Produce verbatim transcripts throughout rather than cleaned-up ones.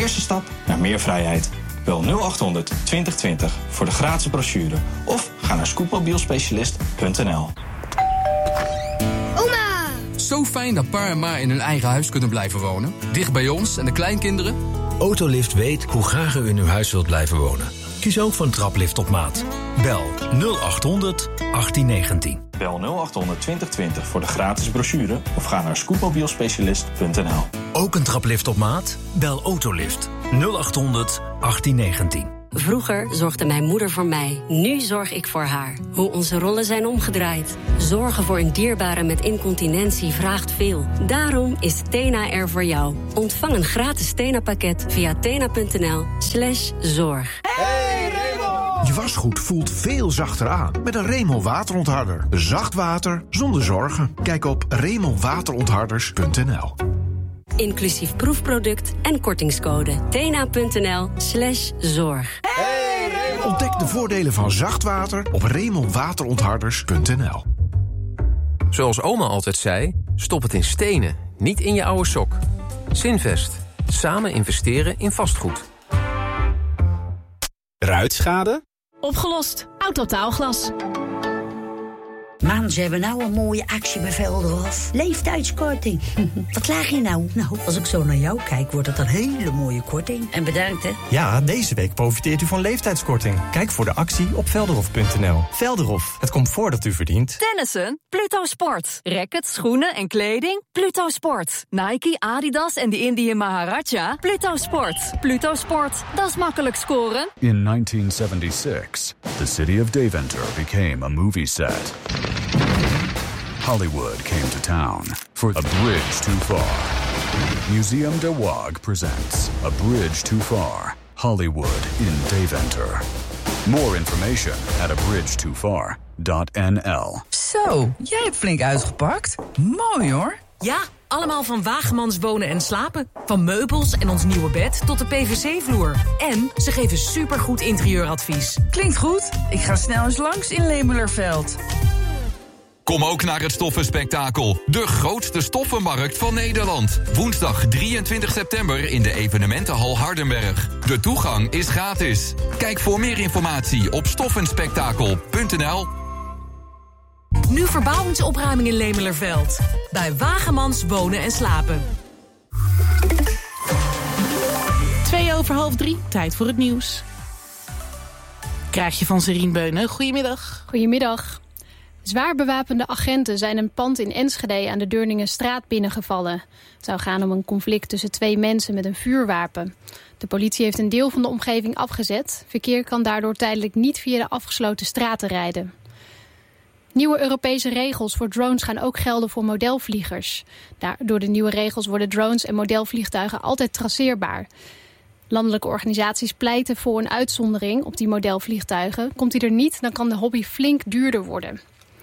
eerste stap naar meer vrijheid. Bel nul achthonderd twintig twintig voor de gratis brochure. Of ga naar scootmobielspecialist punt n l. Oma! Zo fijn dat pa en ma in hun eigen huis kunnen blijven wonen. Dicht bij ons en de kleinkinderen. Autolift weet hoe graag u in uw huis wilt blijven wonen. Kies ook voor een traplift op maat. Bel nul achthonderd achttien negentien. Bel nul achthonderd twintig twintig voor de gratis brochure of ga naar scootmobielspecialist punt n l. Ook een traplift op maat? Bel Autolift nul achthonderd achttien negentien. Vroeger zorgde mijn moeder voor mij. Nu zorg ik voor haar. Hoe onze rollen zijn omgedraaid. Zorgen voor een dierbare met incontinentie vraagt veel. Daarom is Tena er voor jou. Ontvang een gratis Tena-pakket via tena.nl slash zorg. Hey Raymond! Je wasgoed voelt veel zachter aan met een Raymond waterontharder. Zacht water zonder zorgen. Kijk op raymond waterontharders punt n l. Inclusief proefproduct en kortingscode. tena.nl slash zorg. Hey Raymond! Ontdek de voordelen van zacht water op raymond waterontharders punt n l. Zoals oma altijd zei, stop het in stenen, niet in je oude sok. Zinvest. Samen investeren in vastgoed. Ruitschade? Opgelost. Autotaalglas. Man, ze hebben nou een mooie actie bij Velderhof. Leeftijdskorting. Wat laag je nou? Nou, als ik zo naar jou kijk, wordt het een hele mooie korting. En bedankt, hè? Ja, deze week profiteert u van leeftijdskorting. Kijk voor de actie op velderhof punt n l. Velderhof, het comfort dat u verdient. Tennissen? Pluto Sport. Rackets, schoenen en kleding? Pluto Sport. Nike, Adidas en de Indian Maharaja? Pluto Sport. Pluto Sport, dat is makkelijk scoren. In nineteen seventy-six, the city of Deventer became a movie set. Hollywood came to town for A Bridge Too Far. Museum de Waag presents A Bridge Too Far, Hollywood in Deventer. More information at a bridge too far dot n l. Zo, jij hebt flink uitgepakt. Mooi hoor. Ja, allemaal van Wagemans Wonen en Slapen. Van meubels en ons nieuwe bed tot de P V C-vloer. En ze geven supergoed interieuradvies. Klinkt goed. Ik ga snel eens langs in Lemelerveld. Kom ook naar het Stoffenspektakel. De grootste stoffenmarkt van Nederland. Woensdag drieëntwintig september in de evenementenhal Hardenberg. De toegang is gratis. Kijk voor meer informatie op stoffenspektakel punt n l. Nu verbouwingsopruiming in Lemelerveld. Bij Wagemans Wonen en Slapen. Twee over half drie, tijd voor het nieuws. Krijg je van Serien Beunen. Goedemiddag. Goedemiddag. Zwaar bewapende agenten zijn een pand in Enschede aan de Deurningenstraat binnengevallen. Het zou gaan om een conflict tussen twee mensen met een vuurwapen. De politie heeft een deel van de omgeving afgezet. Verkeer kan daardoor tijdelijk niet via de afgesloten straten rijden. Nieuwe Europese regels voor drones gaan ook gelden voor modelvliegers. Door de nieuwe regels worden drones en modelvliegtuigen altijd traceerbaar. Landelijke organisaties pleiten voor een uitzondering op die modelvliegtuigen. Komt die er niet, dan kan de hobby flink duurder worden.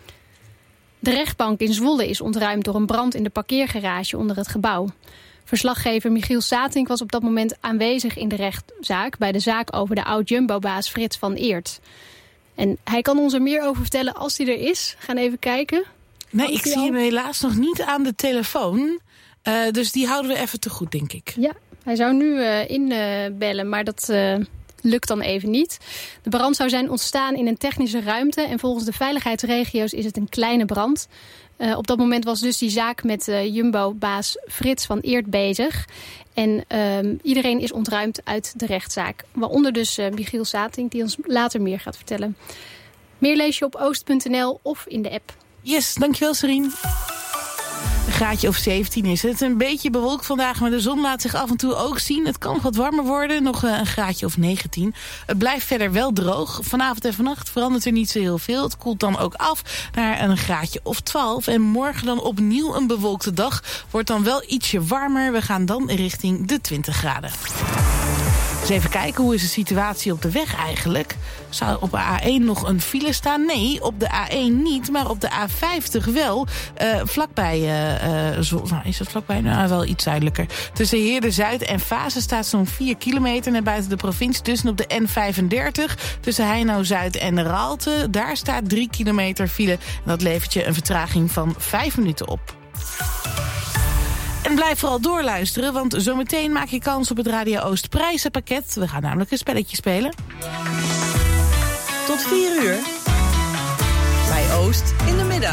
De rechtbank in Zwolle is ontruimd door een brand in de parkeergarage onder het gebouw. Verslaggever Michiel Satink was op dat moment aanwezig in de rechtszaak bij de zaak over de oud-Jumbo-baas Frits van Eert. En hij kan ons er meer over vertellen als hij er is. We gaan even kijken. Nee, ik zie hem helaas nog niet aan de telefoon. Uh, dus die houden we even te goed, denk ik. Ja, hij zou nu uh, inbellen, uh, maar dat uh, lukt dan even niet. De brand zou zijn ontstaan in een technische ruimte. En volgens de veiligheidsregio's is het een kleine brand. Uh, op dat moment was dus die zaak met uh, Jumbo-baas Frits van Eert bezig. En uh, iedereen is ontruimd uit de rechtszaak. Waaronder dus uh, Michiel Satink, die ons later meer gaat vertellen. Meer lees je op oost punt n l of in de app. Yes, dankjewel Serien. Een graadje of zeventien is het. Een beetje bewolkt vandaag, maar de zon laat zich af en toe ook zien. Het kan wat warmer worden, nog een graadje of negentien. Het blijft verder wel droog. Vanavond en vannacht verandert er niet zo heel veel. Het koelt dan ook af naar een graadje of twaalf. En morgen dan opnieuw een bewolkte dag. Wordt dan wel ietsje warmer. We gaan dan richting de twintig graden. Dus even kijken, hoe is de situatie op de weg eigenlijk? Zou op de A één nog een file staan? Nee, op de A één niet, maar op de A vijftig wel. Uh, vlakbij, uh, uh, zo, nou, is dat vlakbij? Nou, wel iets zuidelijker. Tussen Heerde-Zuid en Vaassen staat zo'n vier kilometer naar buiten de provincie. Dus op de N vijfendertig tussen Heino-Zuid en Raalte. Daar staat drie kilometer file. En dat levert je een vertraging van vijf minuten op. En En blijf vooral doorluisteren, want zometeen maak je kans op het Radio Oost prijzenpakket. We gaan namelijk een spelletje spelen. Tot vier uur. Bij Oost in de middag.